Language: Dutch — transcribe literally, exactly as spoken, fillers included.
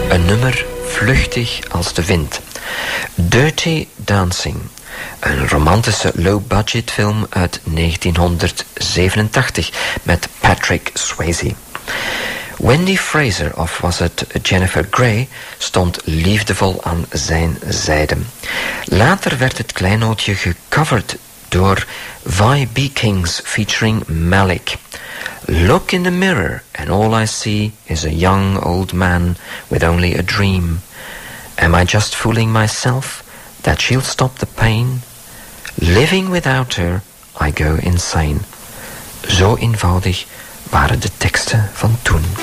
Een nummer vluchtig als de wind. Dirty Dancing. Een romantische low-budget film uit negentienhonderdzevenentachtig met Patrick Swayze. Wendy Fraser, of was het Jennifer Grey, stond liefdevol aan zijn zijde. Later werd het kleinootje gecoverd door Vi B. Kings featuring Malik. Look in the mirror and all I see is a young old man with only a dream. Am I just fooling myself that she'll stop the pain? Living without her, I go insane. Zo eenvoudig waren de teksten van toen.